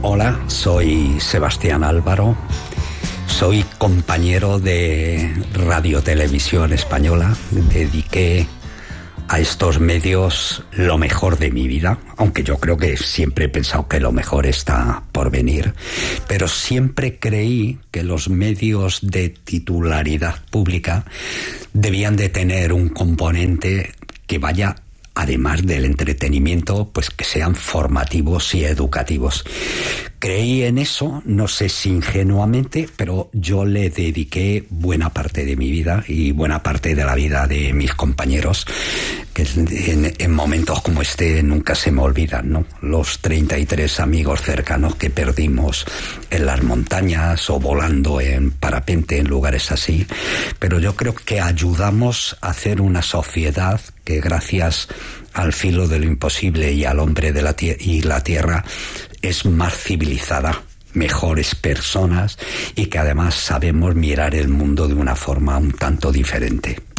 Hola, soy Sebastián Álvaro, soy compañero de Radio Televisión Española. Dediqué a estos medios lo mejor de mi vida, aunque yo creo que siempre he pensado que lo mejor está por venir, pero siempre creí que los medios de titularidad pública debían de tener un componente que vaya, además del entretenimiento, pues que sean formativos y educativos. Creí en eso, no sé si ingenuamente, pero yo le dediqué buena parte de mi vida y buena parte de la vida de mis compañeros, que en momentos como este nunca se me olvidan, ¿no? Los 33 amigos cercanos que perdimos en las montañas o volando en parapente en lugares así, pero yo creo que ayudamos a hacer una sociedad que, gracias al filo de lo imposible y al hombre de la tierra, es más civilizada, mejores personas y que además sabemos mirar el mundo de una forma un tanto diferente.